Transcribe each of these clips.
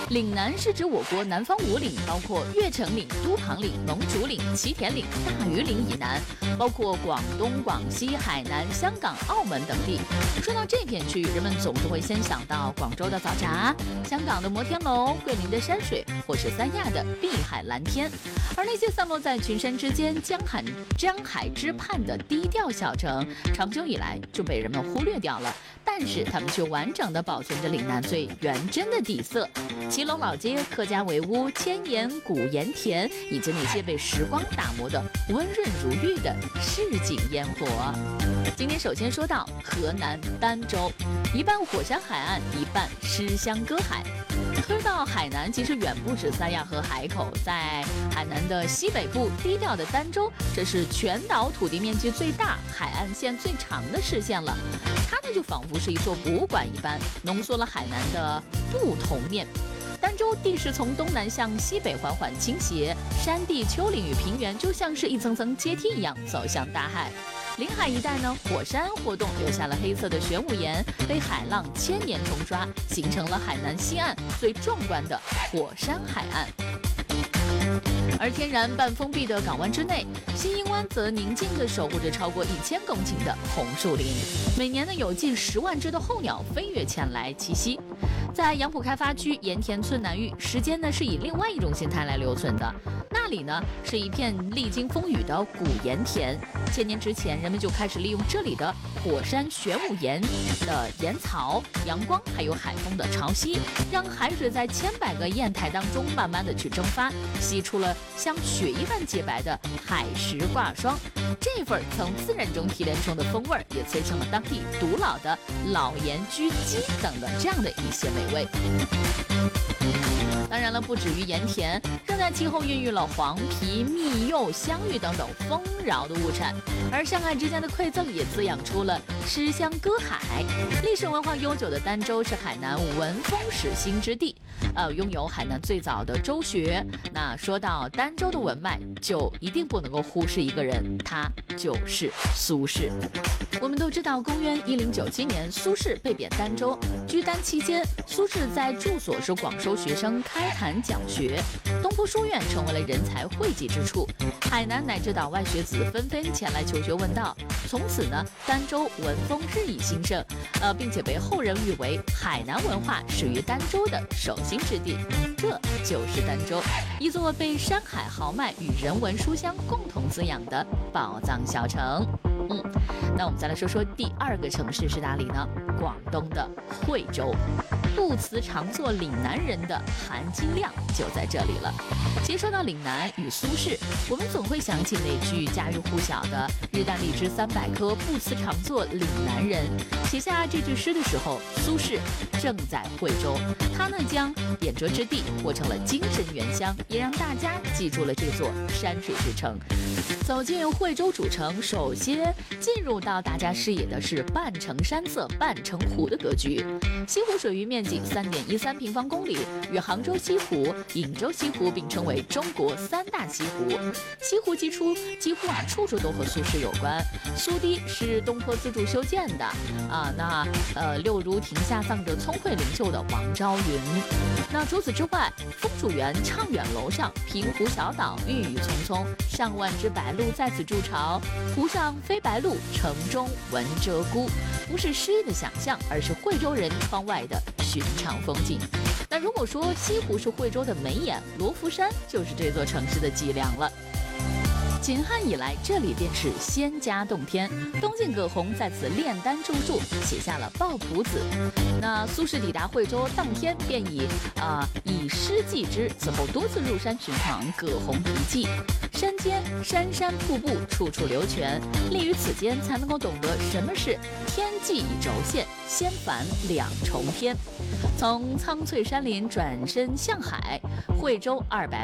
岭南是指我国南方5岭，包括越城岭、都庞岭、龙竹岭、祁田岭、大榆岭以南，包括广东、广西、海南、香港、澳门等地。说到这片区域，人们总是会先想到广州的早茶、香港的摩天楼、桂林的山水，或是三亚的碧海蓝天。而那些散落在群山之间、江海之畔的低调小城，长久以来就被人们忽略掉了。但是他们却完整地保存着岭南最原真的底色，祁隆老街、客家围屋、千岩古盐田，以及那些被时光打磨的温润如玉的市井烟火。今天首先说到河南儋州，一半火山海岸，一半诗乡歌海。说到海南，其实远不止三亚和海口，在海南的西北部低调的儋州，这是全岛土地面积最大、海岸线最长的市县了。它呢就仿佛是一座博物馆一般，浓缩了海南的不同面。儋州地势从东南向西北缓缓倾斜，山地、丘陵与平原就像是一层层阶梯一样走向大海。临海一带呢，火山活动留下了黑色的玄武岩，被海浪千年冲刷，形成了海南西岸最壮观的火山海岸。而天然半封闭的港湾之内，西英湾则宁静地守护着超过1000公顷的红树林，每年呢有近10万只的候鸟飞跃前来栖息。在杨浦开发区盐田村南峪，时间呢是以另外一种形态来留存的。那里呢是一片历经风雨的古盐田，1000年之前，人们就开始利用这里的火山玄武岩的岩槽、阳光还有海风的潮汐，让海水在千百个砚台当中慢慢的去蒸发，吸出了像血一般洁白的海蚀挂霜。这份从自然中提炼出的风味，也催生了当地古老的老盐焗鸡等的这样的一些美味。当然了，不止于盐田，热带气候孕育了黄皮、蜜柚、香芋等等丰饶的物产，而相爱之间的馈赠也滋养出了诗乡歌海。历史文化悠久的儋州是海南文风始兴之地，拥有海南最早的州学。那说到儋州的文脉，就一定不能够忽视一个人，他就是苏轼。我们都知道，公元1097年，苏轼被贬儋州，居儋期间，苏轼在住所是广收学生，开坛讲学，东坡书院成为了人才汇集之处，海南乃至岛外学子纷纷前来求学问道。从此呢，儋州文风日益兴盛，并且被后人誉为海南文化始于儋州的首兴之地。这就是儋州，一座被山海豪迈与人文书香共同滋养的宝藏小城。那我们再来说说第2个城市是哪里呢？广东的惠州。不辞常作岭南人的含金量就在这里了。其实说到岭南与苏轼，我们总会想起那句家喻户晓的“日啖荔枝300颗，不辞常作岭南人”。写下这句诗的时候，苏轼正在惠州，他呢将贬谪之地活成了精神原乡，也让大家记住了这座山水之城。走进惠州主城，首先进入到大家视野的是半城山色半城湖的格局。西湖水域面积3.13平方公里，与杭州西湖、颍州西湖并称为中国3大西湖。西湖几乎处处都和苏轼有关。苏堤是东坡资助修建的六如亭下葬着聪慧领袖的王昭云。那除此之外，风烛园畅远楼上，平湖小岛郁郁葱葱，上万只白鹭在此筑巢，湖上飞白鹭，城中闻鹧鸪。不是诗意的想象，而是惠州人窗外的寻常风景。那如果说西湖是惠州的眉眼，罗浮山就是这座城市的脊梁了。秦汉以来，这里便是仙家洞天，东晋葛洪在此炼丹著述，写下了《抱朴子》。那苏轼抵达惠州当天，便以诗记之，此后多次入山寻访葛洪遗迹。山间山山瀑布，处处流泉，立于此间，才能够懂得什么是天际以轴线，仙凡两重天。从苍翠山林转身向海，惠州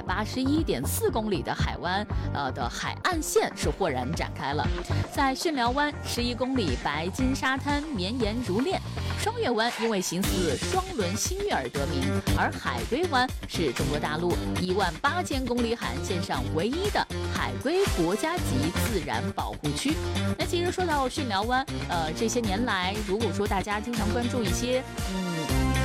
281.4公里的海湾的海岸线是豁然展开了。在巽寮湾11公里白金沙滩绵延如链，双月湾因为形似双轮新月而得名，而海龟湾是中国大陆18000公里海岸线上唯一的海龟国家级自然保护区。那其实说到巽寮湾，这些年来，如果说大家经常关注一些